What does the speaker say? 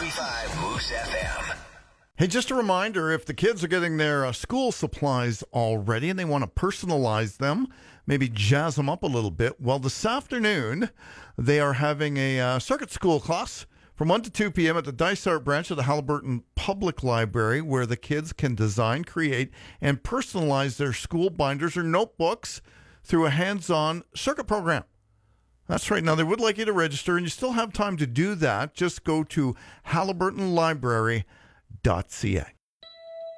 95 Moose FM. Hey, just a reminder, if the kids are getting their school supplies already and they want to personalize them, maybe jazz them up a little bit, well, this afternoon they are having a circuit school class from 1 to 2 p.m. at the Dysart branch of the Haliburton Public Library, where the kids can design, create, and personalize their school binders or notebooks through a hands-on circuit program. That's right. Now, they would like you to register, and you still have time to do that. Just go to haliburtonlibrary.ca.